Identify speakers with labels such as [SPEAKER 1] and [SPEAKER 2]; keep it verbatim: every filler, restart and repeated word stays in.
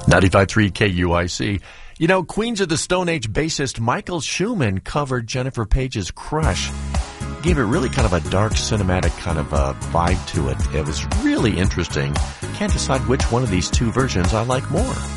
[SPEAKER 1] ninety-five point three K U I C. You know, Queens of the Stone Age bassist Michael Schumann covered Jennifer Page's Crush. Gave it really kind of a dark, cinematic kind of a vibe to it. It was really interesting. Can't decide which one of these two versions I like more.